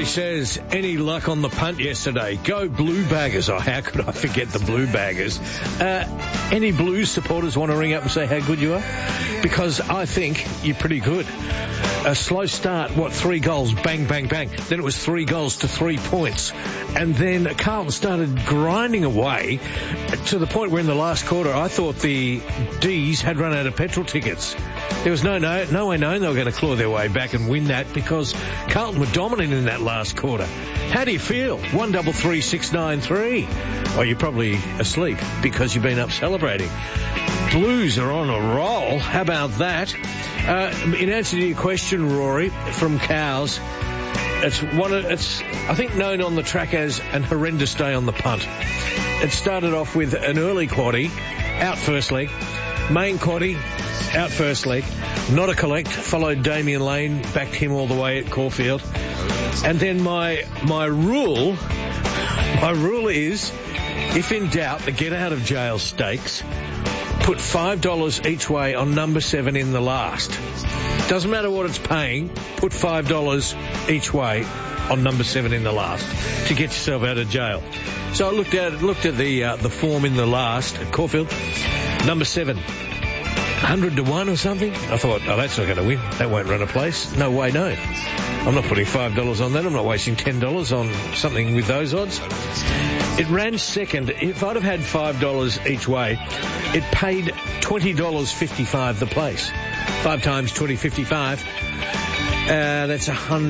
says, any luck on the punt yesterday? Go Blue Baggers. Oh, how could I forget the Blue Baggers? Any Blues supporters want to ring up and say how good you are? Because I think you're pretty good. A slow start, 3 goals, bang, bang, bang. Then it was 3 goals to 3 points. And then Carlton started grinding away to the point where in the last quarter I thought the D's had run out of petrol tickets. There was no way known they were going to claw their way back and win that because Carlton were dominant in that last quarter. How do you feel? 133693. Well, you're probably asleep because you've been up celebrating. Blues are on a roll. How about that? In answer to your question, Rory, from Cows, it's I think known on the track as an horrendous day on the punt. It started off with an early quaddie, out first leg, main quaddie, out first leg, not a collect, followed Damien Lane, backed him all the way at Caulfield. And then my rule is, if in doubt, the get out of jail stakes, put $5 each way on number 7 in the last. Doesn't matter what it's paying, put $5 each way on number 7 in the last to get yourself out of jail. So I looked at the form in the last at Caulfield. Number 7, 100 to 1 or something. I thought, that's not going to win. That won't run a place. No way, no. I'm not putting $5 on that. I'm not wasting $10 on something with those odds. It ran second. If I'd have had $5 each way, it paid $20.55 the place. 5 times 20, 55. That's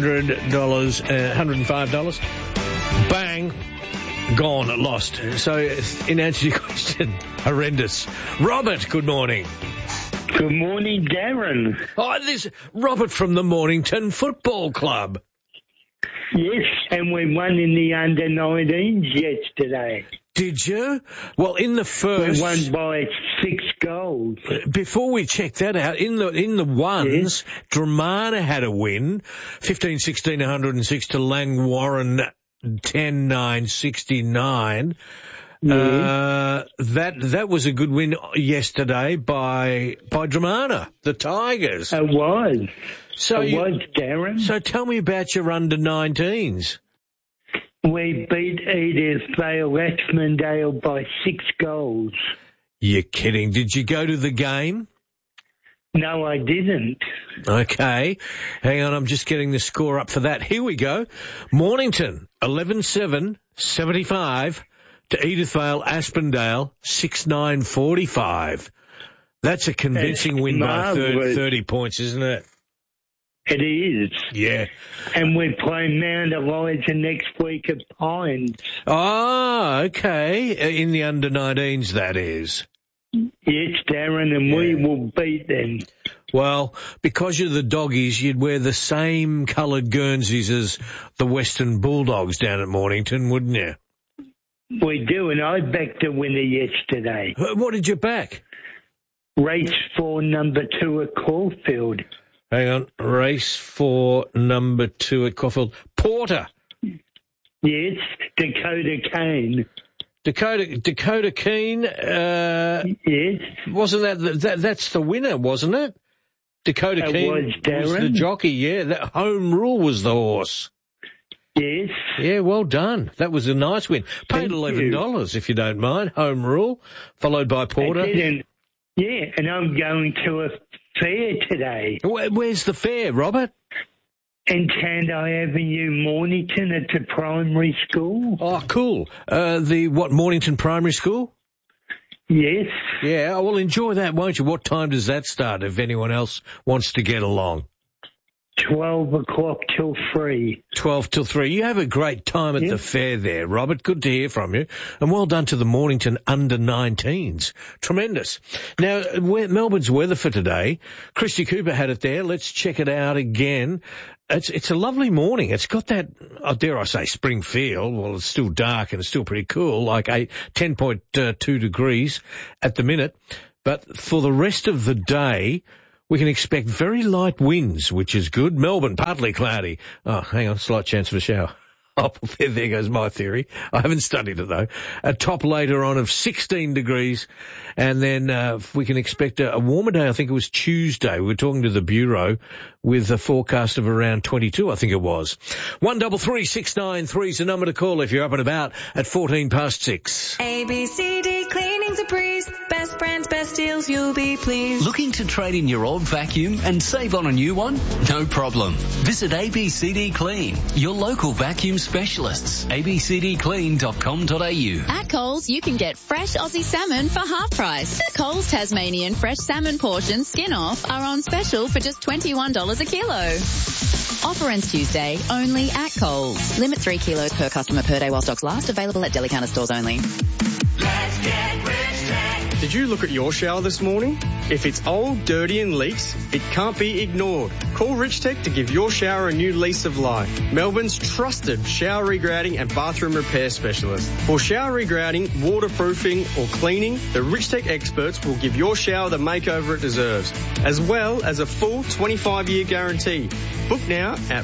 $105. Bang. Gone. Lost. So, in answer to your question, horrendous. Robert, good morning. Good morning, Darren. Oh, this Robert from the Mornington Football Club. Yes, and we won in the under-19s yesterday. Did you? Well, in the first... We won by 6 goals. Before we check that out, in the ones, yes. Dramana had a win, 15-16, 106 to Langwarren, 10-9, 69. Yes. That was a good win yesterday by Dramana, the Tigers. It was. It was, Darren. So tell me about your under-19s. We beat Edithvale Axmondale by 6 goals. You're kidding. Did you go to the game? No, I didn't. Okay. Hang on, I'm just getting the score up for that. Here we go. Mornington, 11-7, 75 to Edithvale Aspendale, 6-9-45. That's a convincing win by 30 points, isn't it? It is. Yeah. And we're playing Mount Eliza next week at Pines. Oh, okay. In the under-19s, that is. Yes, Darren, and we will beat them. Well, because you're the Doggies, you'd wear the same coloured Guernseys as the Western Bulldogs down at Mornington, wouldn't you? We do, and I backed a winner yesterday. What did you back? Race 4, number 2 at Caulfield. Hang on. Race 4, number 2 at Caulfield. Porter. Yes, Dakota Kane. Dakota Keane. Yes. Wasn't that's the winner, wasn't it? Dakota Keane was the jockey, yeah. That Home Rule was the horse. Yes. Yeah, well done. That was a nice win. Paid $11, if you don't mind. Home Rule, followed by Porter. Yeah, and I'm going to a fair today. Where's the fair, Robert? In Tandai Avenue, Mornington, at the primary school. Oh, cool. Mornington Primary School? Yes. Yeah, well, enjoy that, won't you? What time does that start, if anyone else wants to get along? 12 o'clock till 3. 12 till 3. You have a great time at the fair there, Robert. Good to hear from you. And well done to the Mornington under-19s. Tremendous. Now, Melbourne's weather for today, Christy Cooper had it there. Let's check it out again. It's a lovely morning. It's got that, dare I say, spring feel. Well, it's still dark and it's still pretty cool, like 10.2 degrees at the minute. But for the rest of the day, we can expect very light winds, which is good. Melbourne, partly cloudy. Oh, hang on, slight chance of a shower. Oh, there goes my theory. I haven't studied it, though. A top later on of 16 degrees, and then we can expect a warmer day. I think it was Tuesday. We were talking to the Bureau with a forecast of around 22, I think it was. 133 693 is the number to call if you're up and about at 6:14. ABCD Cleaning's a breeze. Best brands, best deals, you'll be pleased. Looking to trade in your old vacuum and save on a new one? No problem. Visit ABCD Clean, your local vacuum specialists. abcdclean.com.au. At Coles, you can get fresh Aussie salmon for half price. Coles Tasmanian fresh salmon portions skin off are on special for just $21 a kilo. Offer ends Tuesday, only at Coles. Limit 3 kilos per customer per day while stocks last. Available at Deli Counter stores only. Let's get rich. Did you look at your shower this morning? If it's old, dirty and leaks, it can't be ignored. Call RichTech to give your shower a new lease of life. Melbourne's trusted shower regrouting and bathroom repair specialist. For shower regrouting, waterproofing or cleaning, the RichTech experts will give your shower the makeover it deserves, as well as a full 25-year guarantee. Book now at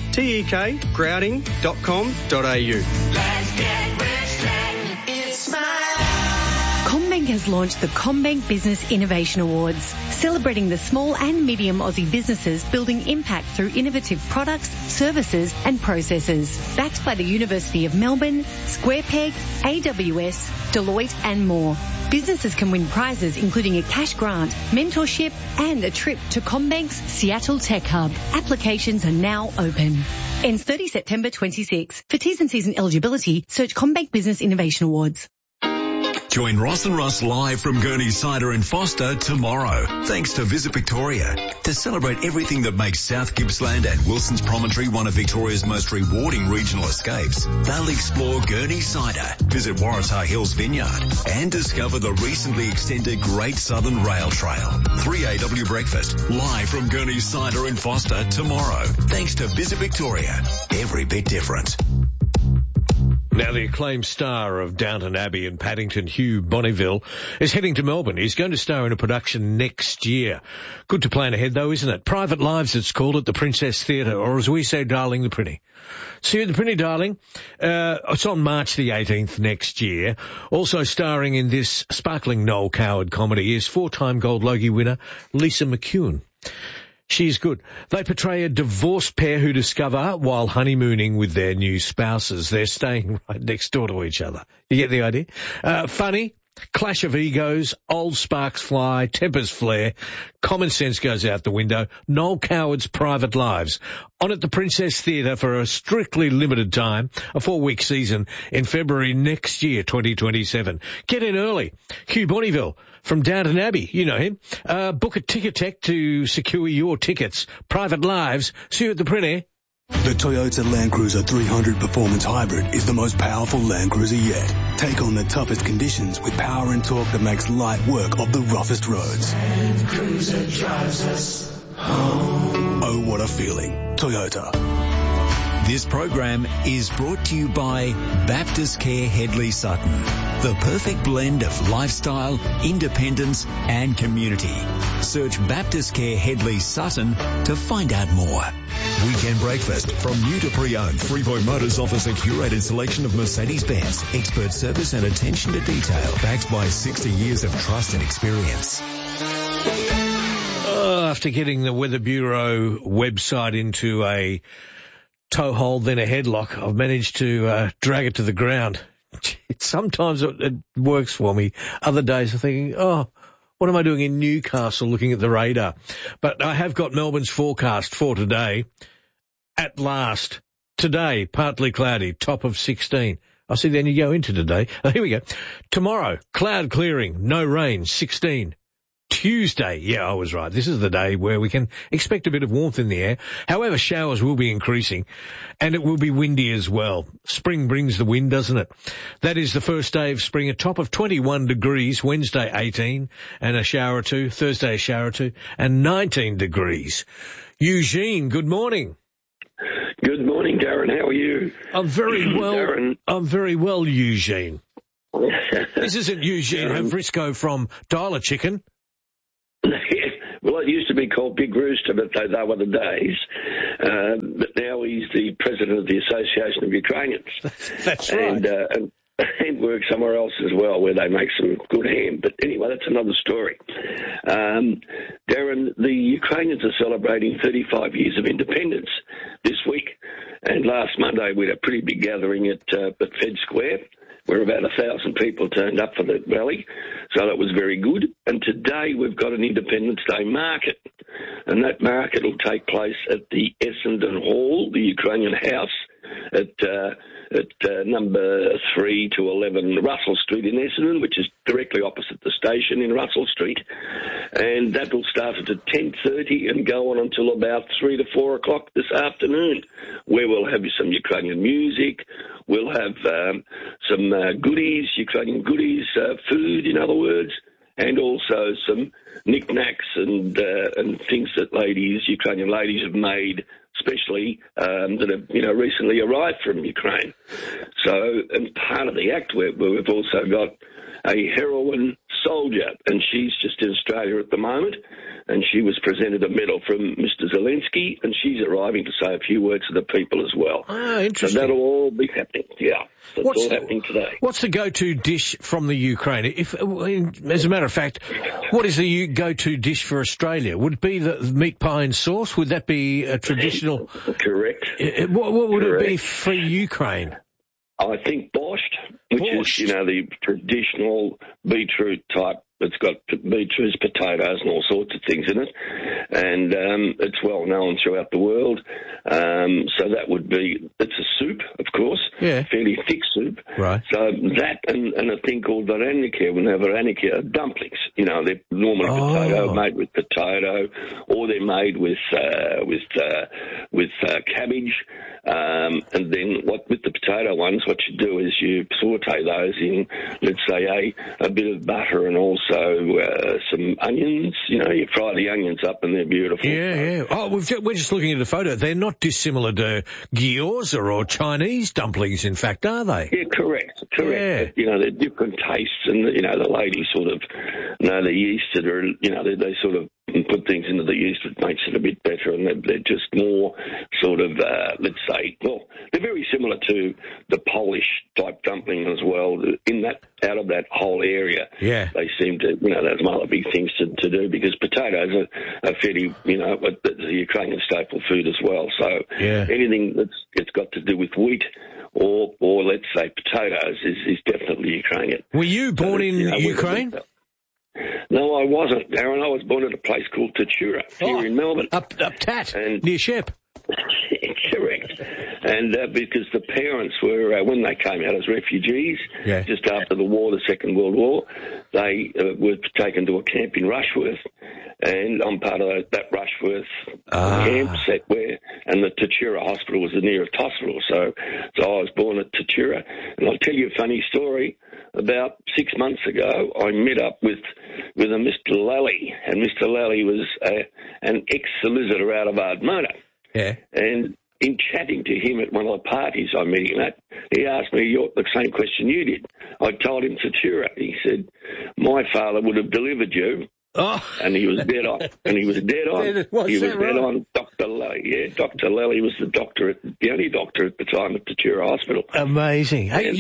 richtekgrouting.com.au. Let's get RichTech. It's my CommBank has launched the CommBank Business Innovation Awards, celebrating the small and medium Aussie businesses building impact through innovative products, services and processes. Backed by the University of Melbourne, SquarePeg, AWS, Deloitte and more. Businesses can win prizes including a cash grant, mentorship and a trip to CommBank's Seattle Tech Hub. Applications are now open. Ends 30 September 26. For T's and C's and eligibility, search CommBank Business Innovation Awards. Join Ross and Russ live from Gurney Cider in Foster tomorrow, thanks to Visit Victoria. To celebrate everything that makes South Gippsland and Wilson's Promontory one of Victoria's most rewarding regional escapes, they'll explore Gurney Cider, visit Waratah Hills Vineyard, and discover the recently extended Great Southern Rail Trail. 3AW Breakfast, live from Gurney Cider in Foster tomorrow, thanks to Visit Victoria. Every bit different. Now, the acclaimed star of Downton Abbey and Paddington, Hugh Bonneville, is heading to Melbourne. He's going to star in a production next year. Good to plan ahead, though, isn't it? Private Lives, it's called, at the Princess Theatre, or as we say, Darling, the Prinny. See you at the Prinny, darling. It's on March the 18th next year. Also starring in this sparkling Noel Coward comedy is 4-time Gold Logie winner Lisa McCune. She's good. They portray a divorced pair who discover, while honeymooning with their new spouses, they're staying right next door to each other. You get the idea? Funny, clash of egos, old sparks fly, tempers flare, common sense goes out the window. Noel Coward's Private Lives. On at the Princess Theatre for a strictly limited time, a 4-week season in February next year, 2027. Get in early. Hugh Bonneville from Downton Abbey, you know him. Book a Ticketek to secure your tickets. Private Lives. See you at the Prinny. The Toyota Land Cruiser 300 Performance Hybrid is the most powerful Land Cruiser yet. Take on the toughest conditions with power and torque that makes light work of the roughest roads. Land Cruiser drives us home. Oh, what a feeling. Toyota. This program is brought to you by Baptist Care Hedley Sutton. The perfect blend of lifestyle, independence and community. Search Baptist Care Hedley Sutton to find out more. Weekend breakfast from new to pre-owned. Freepoint Motors offers a curated selection of Mercedes-Benz. Expert service and attention to detail. Backed by 60 years of trust and experience. After getting the Weather Bureau website into a toe hold, then a headlock, I've managed to drag it to the ground. Sometimes it works for me. Other days I'm thinking, oh, what am I doing in Newcastle looking at the radar? But I have got Melbourne's forecast for today. At last, today, partly cloudy, top of 16. I see then you go into today. Oh, here we go. Tomorrow, cloud clearing, no rain, 16. Tuesday, yeah, I was right. This is the day where we can expect a bit of warmth in the air. However, showers will be increasing, and it will be windy as well. Spring brings the wind, doesn't it? That is the first day of spring, a top of 21 degrees, Wednesday 18, and a shower or two, Thursday a shower or two, and 19 degrees. Eugene, good morning. Good morning, Darren. How are you? I'm very well. Darren. I'm very well, Eugene. This isn't Eugene Havrisco from Dialer Chicken. Well, it used to be called Big Rooster, but they were the days. But now he's the president of the Association of Ukrainians. That's right. And work somewhere else as well where they make some good ham. But anyway, that's another story. Darren, the Ukrainians are celebrating 35 years of independence this week. And last Monday we had a pretty big gathering at Fed Square where about 1,000 people turned up for the rally. So that was very good. And today we've got an Independence Day market. And that market will take place at the Essendon Hall, the Ukrainian House, at number 3 to 11 Russell Street in Essendon, which is directly opposite the station in Russell Street. And that will start at 10:30 and go on until about 3 to 4 o'clock this afternoon, where we'll have some Ukrainian music. We'll have some goodies, Ukrainian goodies, food, in other words, and also some knickknacks and things that Ukrainian ladies have made, especially that have recently arrived from Ukraine. So, and part of the act we've also got a heroine soldier, and she's just in Australia at the moment, and she was presented a medal from Mr. Zelensky, and she's arriving to say a few words to the people as well. Ah, interesting. So that'll all be happening. Yeah, that's all happening today. What's the go-to dish from the Ukraine? As a matter of fact, what is the go-to dish for Australia? Would it be the meat pie and sauce? Would that be a traditional? Correct. What would it be for Ukraine? I think borscht, which is, the traditional beetroot type. It's got beetroots, potatoes, and all sorts of things in it. And it's well known throughout the world. So that would be, it's a soup, of course, fairly thick soup. Right. So that and a thing called varenyky. When they're varenyky, dumplings. They're normally potato, made with potato, or they're made with cabbage. And then with the potato ones, what you do is you saute those in, let's say, a bit of butter and also some onions. You fry the onions up and they're beautiful. Yeah. Oh, we're just looking at the photo. They're not dissimilar to gyoza or Chinese dumplings, in fact, are they? Yeah, correct. Yeah. They're different tastes, and the ladies sort of know the yeast that are, they sort of put things into the yeast that makes it a bit better, and they're just more sort of, let's say, they're very similar to the Polish type dumpling as well. Out of that whole area, they seem to, there's one of the big things to do, because potatoes are fairly, the Ukrainian staple food as well. So anything it's got to do with wheat or let's say potatoes is definitely Ukrainian. Were you born in Ukraine? No, I wasn't, Darren. I was born at a place called Tatura here in Melbourne. Up Tat, near Shep. Correct. And because the parents were, when they came out as refugees, just after the war, the Second World War, they were taken to a camp in Rushworth. And I'm part of that Rushworth camp set and the Tatura Hospital was the nearest hospital. So I was born at Tatura. And I'll tell you a funny story. About 6 months ago, I met up with a Mr. Lally, and Mr. Lally was an ex-solicitor out of Ardmona. Yeah. And in chatting to him at one of the parties I met him at, he asked me the same question you did. I told him Tatura. He said, my father would have delivered you. Oh. And he was dead on. He was dead on. Dr. Lally. Yeah, Dr. Lally was the only doctor at the time at Tatura Hospital. Amazing. Hey,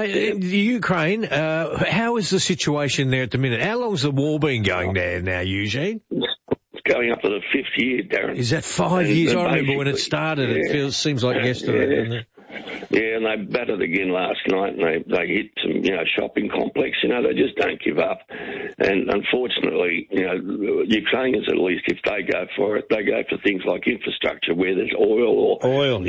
Ukraine, how is the situation there at the minute? How long's the war been going there now, Eugene? It's going up to the 5th year, Darren. Is that 5 years? I remember when it started. It seems like yesterday, doesn't it? Yeah, and they battered again last night, and they hit some, shopping complex. They just don't give up. And unfortunately, Ukrainians, at least, if they go for it, they go for things like infrastructure where there's oil and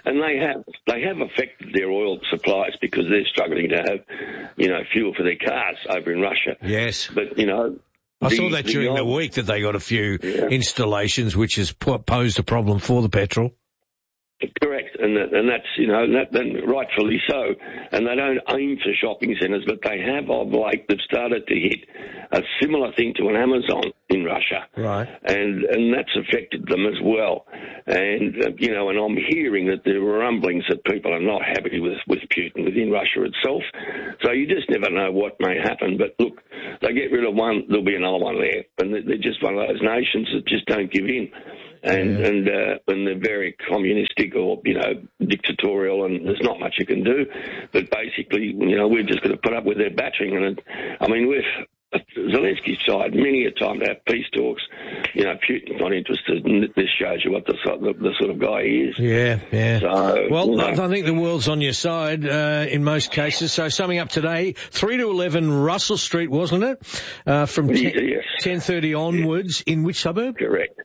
they have affected their oil supplies because they're struggling to have, fuel for their cars over in Russia. Yes. But, I saw that during the week that they got a few installations which has posed a problem for the petrol. Correct, and that's that rightfully so. And they don't aim for shopping centres, but they have of late. They've started to hit a similar thing to an Amazon in Russia, right? And that's affected them as well. And and I'm hearing that there are rumblings that people are not happy with Putin within Russia itself. So you just never know what may happen. But look, they get rid of one, there'll be another one there, and they're just one of those nations that just don't give in. and they're very communistic or, dictatorial, and there's not much you can do. But basically, we've just got to put up with their battering. And, with Zelensky's side, many a time to have peace talks, Putin's not interested, and this shows you what the sort of guy he is. Yeah. So, well, I think the world's on your side in most cases. So summing up today, 3 to 11 Russell Street, wasn't it? From 10:30 onwards, in which suburb? Correct.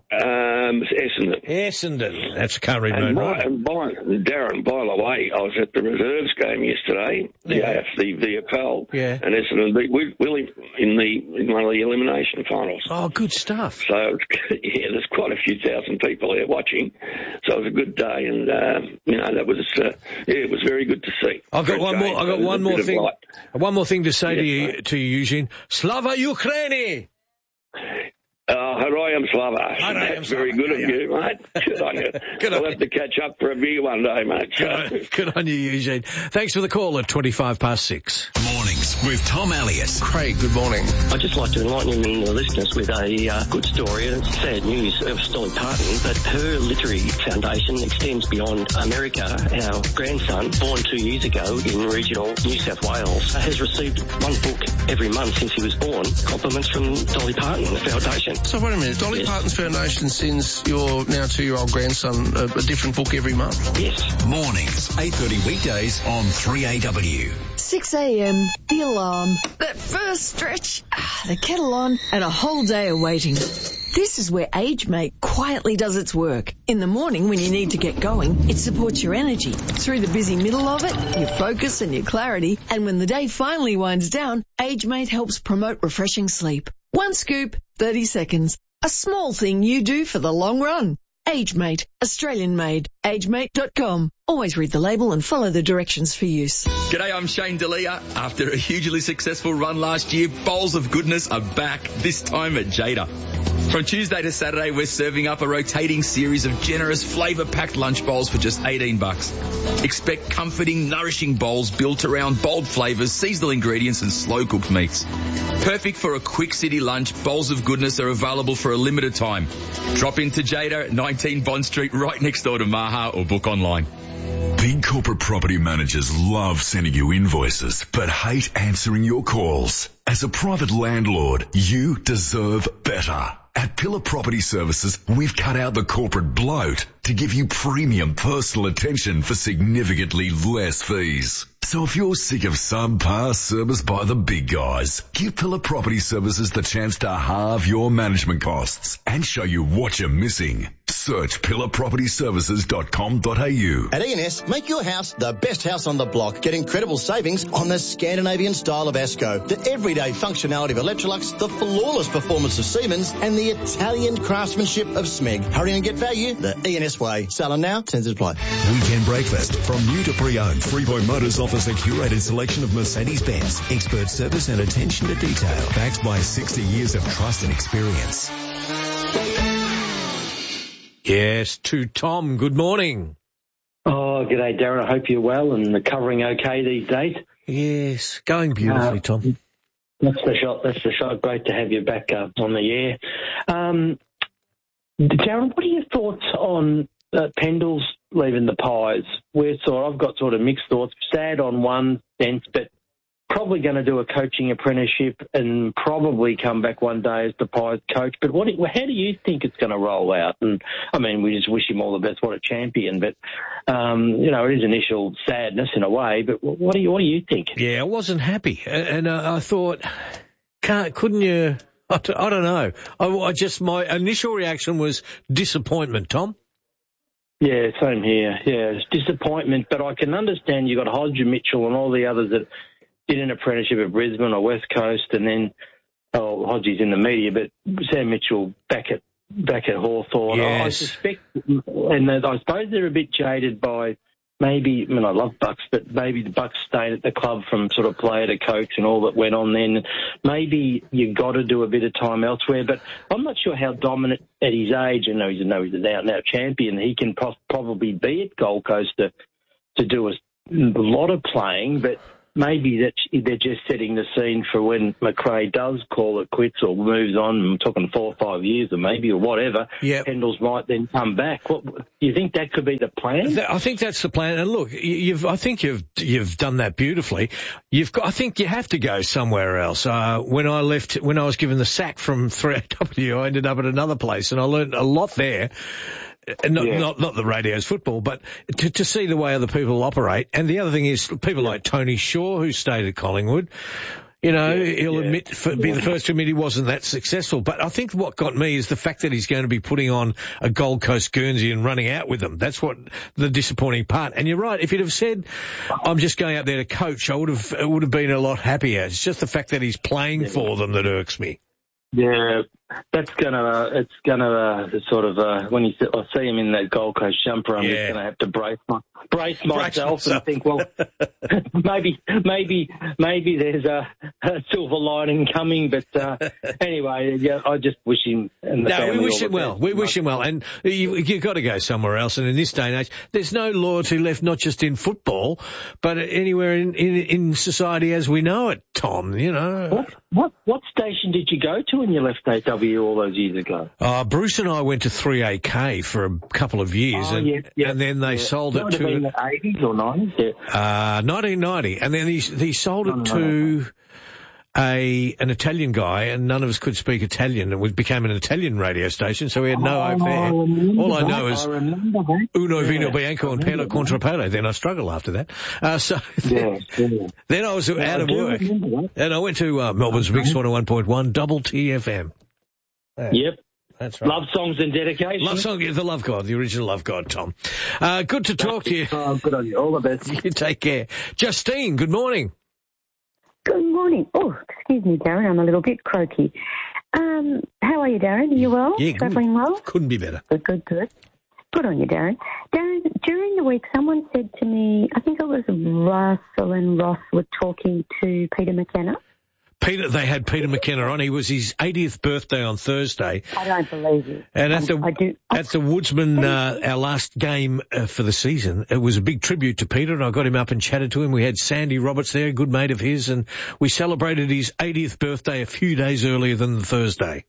Essendon. That's Curry Road, right? And Darren, by the way, I was at the reserves game yesterday, the AFC VFL, and Essendon beat Willie in one of the elimination finals. Oh, good stuff. So, there's quite a few thousand people there watching. So it was a good day, and, that was, it was very good to see. I've got one more thing. One more thing to say to you, Eugene. Slava Ukraini! Herayam Slava. That's very good of you, mate. Good on you. I'll have to catch up for a beer one day, mate. Good on you, Eugene. Thanks for the call at 6:25. Mornings with Tom Elliott. Craig, good morning. I'd just like to enlighten the listeners with a good story. It's sad news of Dolly Parton, but her literary foundation extends beyond America. Our grandson, born 2 years ago in regional New South Wales, has received one book every month since he was born, compliments from Dolly Parton, the foundation. So wait a minute, Dolly Parton's foundation sends your now 2-year-old grandson a different book every month? Yes. Mornings, 8:30 weekdays on 3AW. 6 a.m, the alarm, that first stretch, the kettle on, and a whole day of waiting. This is where AgeMate quietly does its work. In the morning when you need to get going, it supports your energy. Through the busy middle of it, your focus and your clarity. And when the day finally winds down, AgeMate helps promote refreshing sleep. One scoop, 30 seconds. A small thing you do for the long run. AgeMate, Australian made. AgeMate.com. Always read the label and follow the directions for use. G'day, I'm Shane D'Elia. After a hugely successful run last year, Bowls of Goodness are back, this time at Jada. From Tuesday to Saturday, we're serving up a rotating series of generous, flavour-packed lunch bowls for just $18. Expect comforting, nourishing bowls built around bold flavours, seasonal ingredients and slow-cooked meats. Perfect for a quick city lunch, Bowls of Goodness are available for a limited time. Drop into Jada at 19 Bond Street, right next door to Maha, or book online. Big corporate property managers love sending you invoices, but hate answering your calls. As a private landlord, you deserve better. At Pillar Property Services, we've cut out the corporate bloat to give you premium personal attention for significantly less fees. So if you're sick of subpar service by the big guys, give Pillar Property Services the chance to halve your management costs and show you what you're missing. Search pillarpropertyservices.com.au. At E&S, make your house the best house on the block. Get incredible savings on the Scandinavian style of Esco, the everyday functionality of Electrolux, the flawless performance of Siemens, and the Italian craftsmanship of Smeg. Hurry and get value the E&S way. Selling now, terms apply. Weekend breakfast from new to pre-owned. 3 Point Motors offers a curated selection of Mercedes-Benz, expert service and attention to detail, backed by 60 years of trust and experience. Yes, to Tom. Good morning. Oh, g'day, Darren. I hope you're well and recovering okay these days. Yes, going beautifully, Tom. That's the shot. Great to have you back on the air. Darren, what are your thoughts on Pendles leaving the Pies? I've got sort of mixed thoughts. Sad on one sense, but probably going to do a coaching apprenticeship and probably come back one day as the Pies coach. But how do you think it's going to roll out? And I mean, we just wish him all the best. What a champion! But it is initial sadness in a way. But what do you think? Yeah, I wasn't happy, and I thought, couldn't you? I don't know. My initial reaction was disappointment, Tom. Yeah, same here. Yeah, it's disappointment. But I can understand you got Hodge and Mitchell and all the others that did an apprenticeship at Brisbane or West Coast, and then Hodgie's in the media, but Sam Mitchell back at Hawthorn. Yes. I suspect, and I suppose they're a bit jaded by maybe. I mean, I love Bucks, but maybe the Bucks stayed at the club from sort of player to coach and all that went on then. Maybe you got to do a bit of time elsewhere, but I'm not sure how dominant at his age. I know he's an out-and-out champion. He can probably be at Gold Coast to do a lot of playing, but maybe that they're just setting the scene for when McRae does call it quits or moves on. I'm talking 4 or 5 years or maybe or whatever. Yep. Pendles might then come back. What, do you think that could be the plan? I think that's the plan. And look, I think you've done that beautifully. I think you have to go somewhere else. When I was given the sack from 3AW, I ended up at another place, and I learned a lot there. Not the radio's football, but to see the way other people operate. And the other thing is people like Tony Shaw, who stayed at Collingwood. You know, he'll be the first to admit he wasn't that successful. But I think what got me is the fact that he's going to be putting on a Gold Coast Guernsey and running out with them. That's what the disappointing part. And you're right. If he'd have said, I'm just going out there to coach, it would have been a lot happier. It's just the fact that he's playing for them that irks me. Yeah, it's gonna sort of when I see him in that Gold Coast jumper, I'm just gonna have to brace myself and think, well, maybe there's a silver lining coming. But anyway, I just wish him and the family. We wish him well. We wish him well, and you've got to go somewhere else. And in this day and age, there's no loyalty left, not just in football, but anywhere in society as we know it. Tom, you know. What station did you go to when you left AW all those years ago? Bruce and I went to 3AK for a couple of years, and then they sold it to the 80s or 90s. 1990, and then he sold it to an Italian guy, and none of us could speak Italian. It became an Italian radio station, so we had no hope there. All I know is Uno Vino Bianco and Pelo Contra Pelo. Then I struggled after that. Then I was out of work, and I went to Melbourne's Mix 101.1 Double TFM. Yep. That's right. Love songs and dedication. Love song, the Love God, the original Love God, Tom. Good to talk to you. Good on you. All the best. You take care. Justine, good morning. Good morning. Oh, excuse me, Darren. I'm a little bit croaky. How are you, Darren? Are you well? Yeah, travelling well? Couldn't be better. Good. Good on you, Darren. Darren, during the week, someone said to me, I think it was Russell and Ross were talking to Peter McKenna. They had Peter McKenna on. He was his 80th birthday on Thursday. I don't believe you. And at the Woodsman, our last game for the season, it was a big tribute to Peter, and I got him up and chatted to him. We had Sandy Roberts there, a good mate of his, and we celebrated his 80th birthday a few days earlier than the Thursday.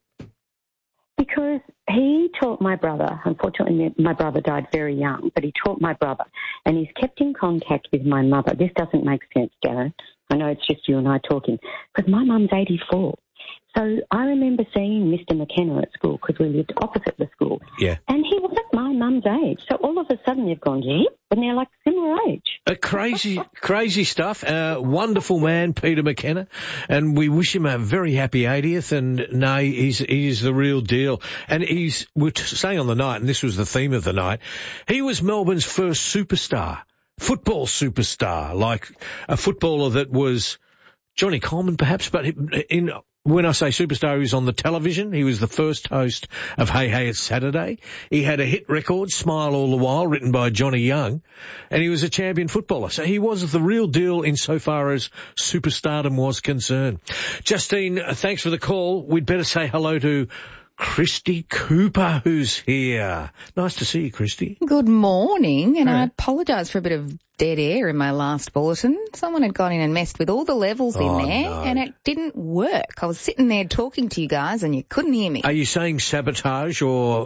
Because he taught my brother, unfortunately my brother died very young, but he taught my brother, and he's kept in contact with my mother. This doesn't make sense, Darren. I know it's just you and I talking, because my mum's 84. So I remember seeing Mr. McKenna at school because we lived opposite the school. Yeah. And he was at my mum's age. So all of a sudden they've gone, yep, and they're like similar age. Crazy stuff. Wonderful man, Peter McKenna. And we wish him a very happy 80th. And no, he's the real deal. And we're saying on the night, and this was the theme of the night, he was Melbourne's first superstar. Football superstar, like a footballer that was Johnny Coleman perhaps, but when I say superstar, he was on the television. He was the first host of Hey Hey It's Saturday. He had a hit record, Smile All the While, written by Johnny Young, and he was a champion footballer. So he was the real deal insofar as superstardom was concerned. Justine, thanks for the call. We'd better say hello to Christy Cooper, who's here. Nice to see you, Christy. Good morning, and I apologise for a bit of dead air in my last bulletin. Someone had gone in and messed with all the levels in there, and it didn't work. I was sitting there talking to you guys, and you couldn't hear me. Are you saying sabotage or...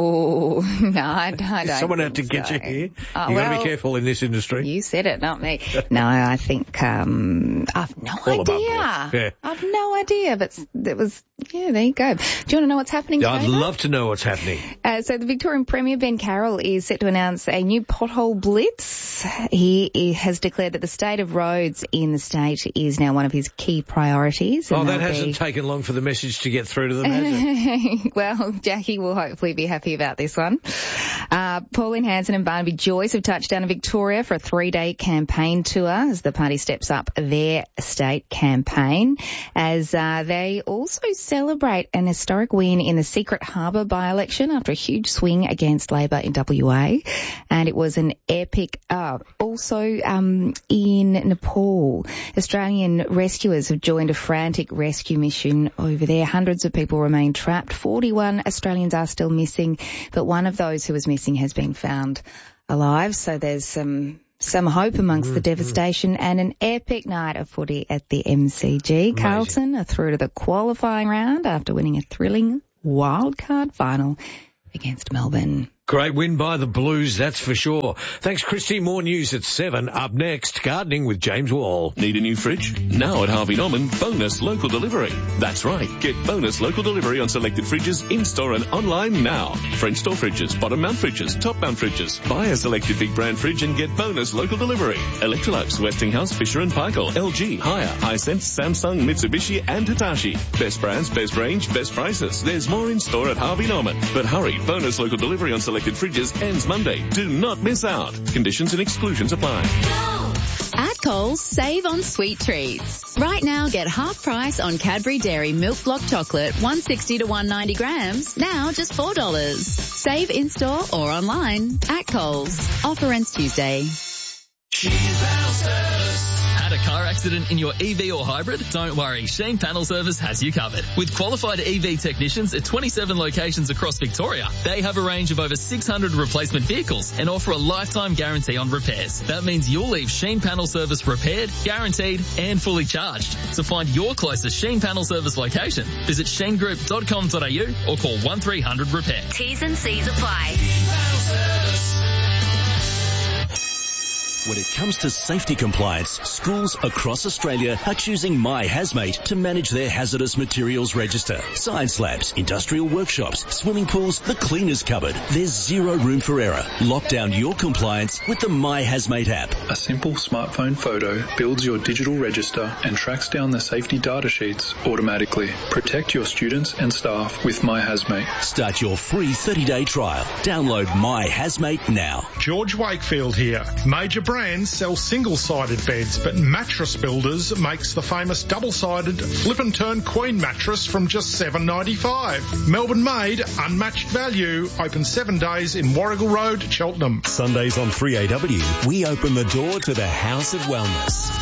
no, I don't. Someone had to get you here. You've got to be careful in this industry. You said it, not me. No, I think I've no idea. Yeah. I've no idea, but it was... Yeah, there you go. Do you want to know what's happening today? I'd love to know what's happening. So the Victorian Premier, Ben Carroll, is set to announce a new pothole blitz. He has declared that the state of roads in the state is now one of his key priorities. That hasn't taken long for the message to get through to them, has it? Well, Jackie will hopefully be happy about this one. Pauline Hanson and Barnaby Joyce have touched down in Victoria for a 3-day campaign tour as the party steps up their state campaign, as they also celebrate an historic win in the Secret Harbour by-election after a huge swing against Labor in WA. And it was an epic, also in Nepal. Australian rescuers have joined a frantic rescue mission over there. Hundreds of people remain trapped. 41 Australians are still missing, but one of those who was missing has been found alive. So there's some Some hope amongst the devastation and an epic night of footy at the MCG. Carlton are through to the qualifying round after winning a thrilling wildcard final against Melbourne. Great win by the Blues, that's for sure. Thanks, Christy. More news at 7. Up next, gardening with James Wall. Need a new fridge? Now at Harvey Norman, bonus local delivery. That's right. Get bonus local delivery on selected fridges in-store and online now. French door fridges, bottom mount fridges, top mount fridges. Buy a selected big brand fridge and get bonus local delivery. Electrolux, Westinghouse, Fisher & Paykel, LG, Haier, Hisense, Samsung, Mitsubishi and Hitachi. Best brands, best range, best prices. There's more in-store at Harvey Norman. But hurry, bonus local delivery on selected fridges ends Monday. Do not miss out. Conditions and exclusions apply. At Coles, save on sweet treats. Right now, get half price on Cadbury Dairy Milk Block Chocolate, 160 to 190 grams, now just $4. Save in-store or online at Coles. Offer ends Tuesday. Had a car accident in your EV or hybrid? Don't worry, Sheen Panel Service has you covered. With qualified EV technicians at 27 locations across Victoria, they have a range of over 600 replacement vehicles and offer a lifetime guarantee on repairs. That means you'll leave Sheen Panel Service repaired, guaranteed and fully charged. To find your closest Sheen Panel Service location, visit sheengroup.com.au or call 1300 repair. T's and C's apply. When it comes to safety compliance, schools across Australia are choosing My Hazmate to manage their hazardous materials register. Science labs, industrial workshops, swimming pools, the cleaners cupboard. There's zero room for error. Lock down your compliance with the My Hazmate app. A simple smartphone photo builds your digital register and tracks down the safety data sheets automatically. Protect your students and staff with My Hazmate. Start your free 30-day trial. Download My Hazmate now. George Wakefield here. Major brands sell single-sided beds, but Mattress Builders makes the famous double-sided flip and turn queen mattress from just $7.95. Melbourne made, unmatched value. Open 7 days in Warrigal Road, Cheltenham. Sundays on 3AW, we open the door to the House of Wellness.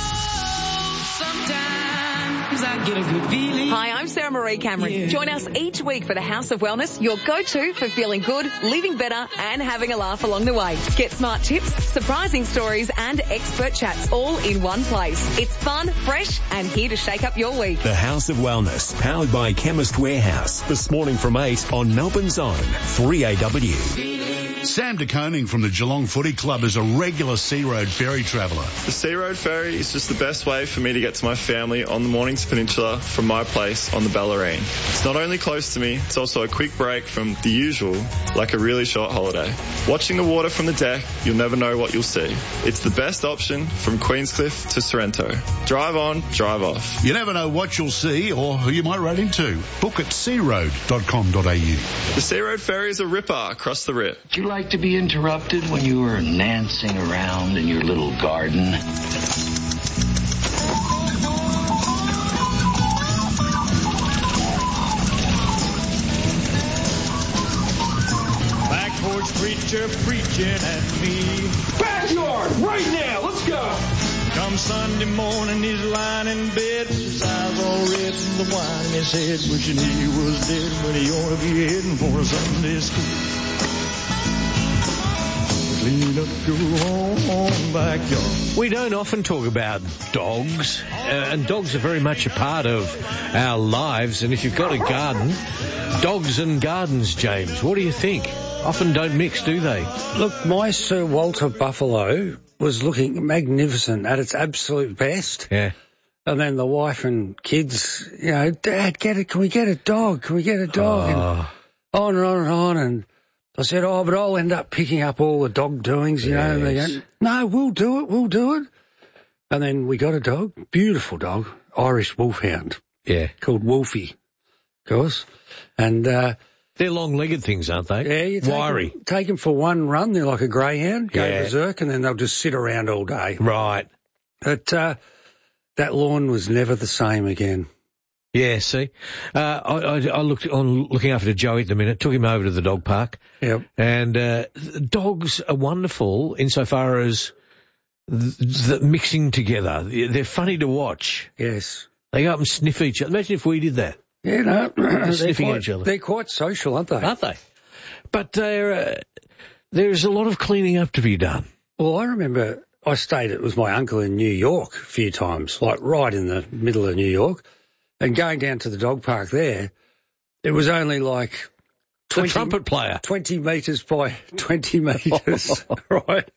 Hi, I'm Sarah Marie Cameron. Join us each week for the House of Wellness, your go-to for feeling good, living better and having a laugh along the way. Get smart tips, surprising stories and expert chats all in one place. It's fun, fresh and here to shake up your week. The House of Wellness, powered by Chemist Warehouse. This morning from 8 on Melbourne's own 3AW. Sam de Koning from the Geelong Footy Club is a regular Sea Road ferry traveller. The Sea Road ferry is just the best way for me to get to my family on the Mornington Peninsula from my place on the Bellarine. It's not only close to me, it's also a quick break from the usual, like a really short holiday. Watching the water from the deck, you'll never know what you'll see. It's the best option from Queenscliff to Sorrento. Drive on, drive off. You never know what you'll see or who you might run into. Book at searoad.com.au. The Sea Road ferry is a ripper across the rip. Would you like to be interrupted when you were dancing around in your little garden? Back porch preacher preaching at me. Backyard, right now, let's go. Come Sunday morning, he's lying in bed, his eyes all red from the wine in his head, wishing he was dead, but he ought to be heading for a Sunday school. Clean up your own backyard. We don't often talk about dogs, and dogs are very much a part of our lives, and if you've got a garden, dogs and gardens, James, what do you think? Often don't mix, do they? Look, my Sir Walter Buffalo was looking magnificent at its absolute best. Yeah. And then the wife and kids, you know, Dad, can we get a dog? Can we get a dog? And on and on and on. And I said, but I'll end up picking up all the dog doings, you know. And they go, no, we'll do it. And then we got a dog, beautiful dog, Irish wolfhound. Yeah. Called Wolfie, of course. And, they're long-legged things, aren't they? Yeah, you take them for one run. They're like a greyhound, go berserk, and then they'll just sit around all day. Right. But that lawn was never the same again. Yeah, see, I looked on looking after Joey at the minute, took him over to the dog park. Yep. And dogs are wonderful insofar as the mixing together. They're funny to watch. Yes. They go up and sniff each other. Imagine if we did that. Yeah, no, sniffing each other. They're quite social, aren't they? Aren't they? But there's a lot of cleaning up to be done. Well, I remember I stayed with my uncle in New York a few times, like right in the middle of New York, and going down to the dog park there, it was only like 20, the trumpet player. 20 metres by 20 metres, right?